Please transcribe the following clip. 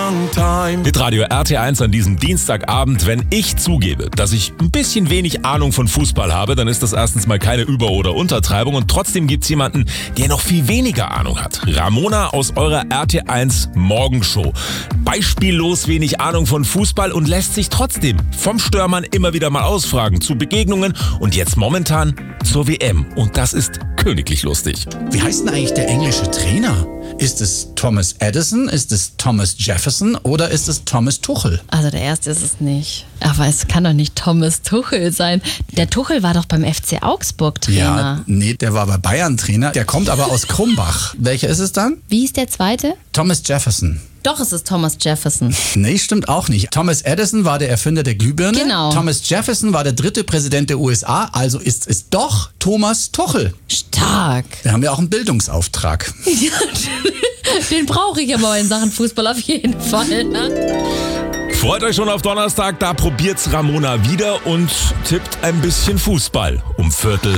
long time. Hitradio RT1 an diesem Dienstagabend. Wenn ich zugebe, dass ich ein bisschen wenig Ahnung von Fußball habe, dann ist das erstens mal keine Über- oder Untertreibung und trotzdem gibt's jemanden, der noch viel weniger Ahnung hat. Ramona aus eurer RT1 Morgenshow. Beispiellos wenig Ahnung von Fußball und lässt sich trotzdem vom Störmann immer wieder mal ausfragen zu Begegnungen und jetzt momentan zur WM. Und das ist königlich lustig. Wie heißt denn eigentlich der englische Trainer? Ist es Thomas Edison, ist es Thomas Jefferson oder ist es Thomas Tuchel? Also der erste ist es nicht. Aber es kann doch nicht Thomas Tuchel sein. Der Tuchel war doch beim FC Augsburg Trainer. Ja, nee, der war bei Bayern Trainer. Der kommt aber aus Krumbach. Welcher ist es dann? Wie hieß der zweite? Thomas Jefferson. Doch, es ist Thomas Jefferson. Nee, stimmt auch nicht. Thomas Edison war der Erfinder der Glühbirne. Genau. Thomas Jefferson war der dritte Präsident der USA. Also ist es doch Thomas Tuchel. Stark. Wir haben ja auch einen Bildungsauftrag. Den brauche ich aber in Sachen Fußball auf jeden Fall. Ne? Freut euch schon auf Donnerstag, da probiert's Ramona wieder und tippt ein bisschen Fußball um Viertel